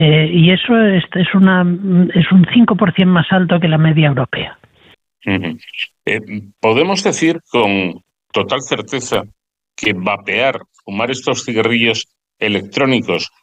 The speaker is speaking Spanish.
Y eso es un 5% más alto que la media europea. Podemos decir con total certeza que vapear, fumar estos cigarrillos electrónicos,